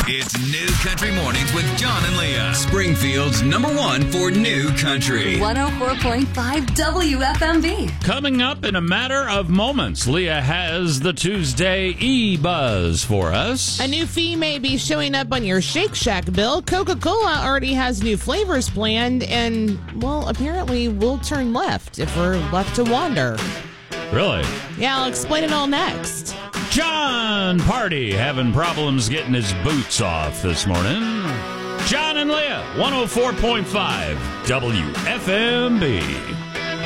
It's New Country Mornings with John and Leah. Springfield's #1 for New Country. 104.5 WFMB. Coming up in a matter of moments, Leah has the Tuesday E-Buzz for us. A new fee may be showing up on your Shake Shack bill. Coca-Cola already has new flavors planned, and, well, apparently we'll turn left if we're left to wander. Really? Yeah, I'll explain it all next. John Party having problems getting his boots off this morning. John and Leah, 104.5 WFMB.